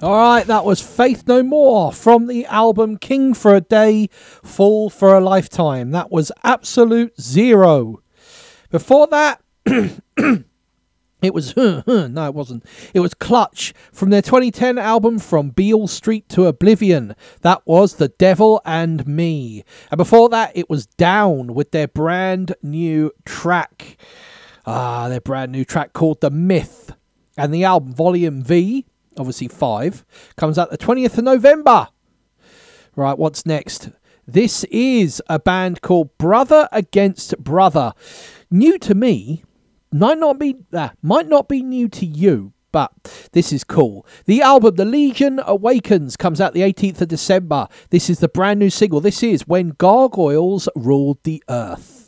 Alright, that was Faith No More from the album King for a Day, Fool for a Lifetime. That was Absolute Zero. Before that, it was... no, it wasn't. It was Clutch from their 2010 album From Beale Street to Oblivion. That was The Devil and Me. And before that, it was Down with their brand new track. Their brand new track called The Myth. And the album Volume V, obviously 5, comes out the 20th of November. Right, what's next? This is a band called Brother Against Brother. New to me, might not be new to you, but this is cool. The album The Legion Awakens comes out the 18th of December. This is the brand new single. This is When Gargoyles Ruled the Earth.